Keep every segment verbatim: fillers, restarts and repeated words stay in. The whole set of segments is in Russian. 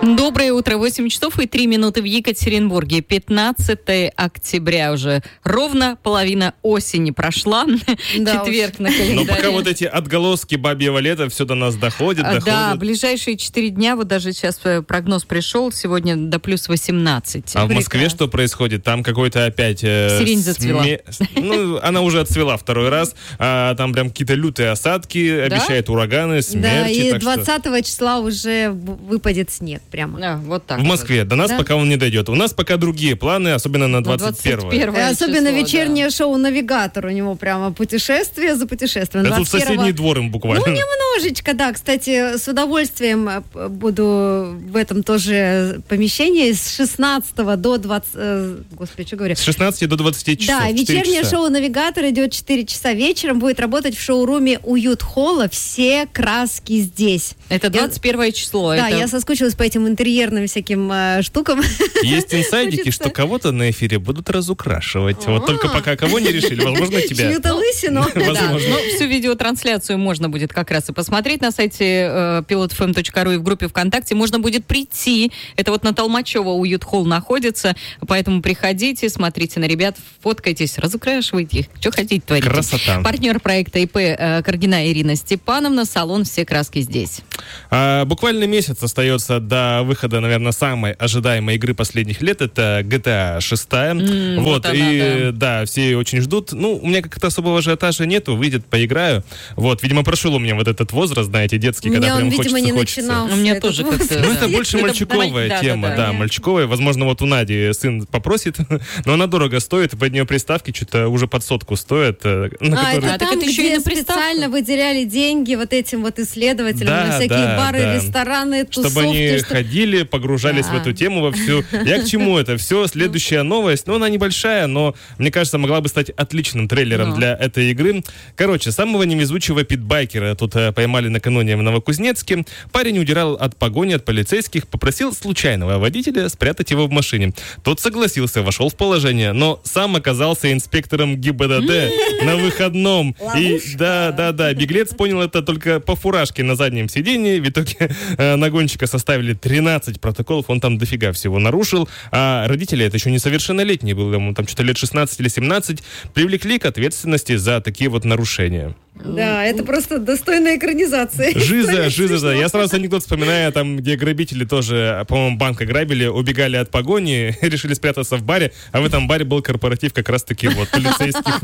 Доброе утро, восемь часов и три минуты в Екатеринбурге. пятнадцатое октября уже. Ровно половина осени прошла. Да, четверг на календаре. Но пока вот эти отголоски бабьего лета все до нас доходит, доходит. Да, ближайшие четыре дня, вот даже сейчас прогноз пришел, сегодня до плюс восемнадцать. А в Москве что происходит? Там какой-то опять... Э, Сирень зацвела. Сме... Ну, она уже отцвела второй раз. А, там прям какие-то лютые осадки, да? Обещают ураганы, смерчи. Да, и двадцатого что... числа уже выпадет снег прямо. А, вот так. В Москве. Вот. До нас да? пока он не дойдет. У нас пока другие планы, особенно на двадцать первое. Особенно число, вечернее да. шоу «Навигатор». У него прямо путешествие за путешествием. Это тут соседний двор им буквально. Ну, немножечко, да. Кстати, с удовольствием буду в этом тоже помещении с шестнадцатого до двадцатого... Господи, что говорю? С шестнадцати до двадцати часов. Да, вечернее шоу «Навигатор» идет четыре часа вечером. Будет работать в шоуруме «Уют Холла». Все краски здесь. Это двадцать первое число. Да, это... я соскучилась по этим интерьерным всяким э, штукам. Есть инсайдики, что кого-то на эфире будут разукрашивать. Вот только пока кого не решили, возможно, тебя. Чью-то лысину. Да, но всю видеотрансляцию можно будет как раз и посмотреть на сайте пилот эф эм точка ру и в группе ВКонтакте. Можно будет прийти. Это вот на Толмачева Уют Холл находится. Поэтому приходите, смотрите на ребят, фоткайтесь, разукрашивайте их. Что хотите, творите. Красота. Партнер проекта ИП Каргина Ирина Степановна. Салон «Все краски здесь». А, буквально месяц остается до выхода, наверное, самой ожидаемой игры последних лет. Это джи ти эй шесть. Mm, вот, вот она, и да. да, все очень ждут. Ну, у меня как-то особого ажиотажа нету. Выйдет, поиграю. Вот, видимо, прошел у меня вот этот возраст, знаете, детский, у когда он, прям видимо, хочется, не хочется. начинался. У меня тоже как-то... Ну, это больше мальчуковая это... тема, да, да, да, да. мальчуковая. Возможно, вот у Нади сын попросит, но она дорого стоит, под нее приставки что-то уже под сотку стоят. На а, которые... это там, это где специально выделяли деньги вот этим вот исследователям да, на всякие да, бары, да. рестораны, тусовки. Чтобы они что... ходили, погружались да. в эту тему во всю. Я к чему это? Все, следующая новость, ну, она небольшая, но, мне кажется, могла бы стать отличным трейлером но. для этой игры. Короче, самого невезучего питбайкера тут э, поймали накануне в Новокузнецке. Парень удирал от погони, от полицейских, попросил случайного водителя спрятать его в машине. Тот согласился, вошел в положение, но сам оказался инспектором ГИБДД на выходном. И да, да, да, беглец понял это только по фуражке на заднем сидении. В итоге э, на гонщика составили тринадцать протоколов, он там дофига всего нарушил. А родители, это еще несовершеннолетний был, ему там что-то лет шестнадцать или семнадцать, привлекли к ответственности за такие вот нарушения. Да, это просто достойная экранизация. Жиза, жиза, да. Я сразу анекдот вспоминаю, там, где грабители тоже, по-моему, банк ограбили, убегали от погони, решили спрятаться в баре, а в этом баре был корпоратив как раз-таки вот полицейских.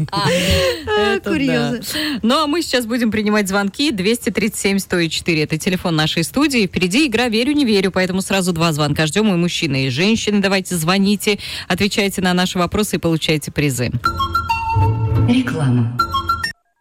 Курьезы. Ну, а мы сейчас будем принимать звонки. двести тридцать семь сто четыре. Это телефон нашей студии. Впереди игра «Верю, не верю», поэтому сразу два звонка ждем. И мужчины, и женщины. Давайте звоните, отвечайте на наши вопросы и получайте призы. Реклама.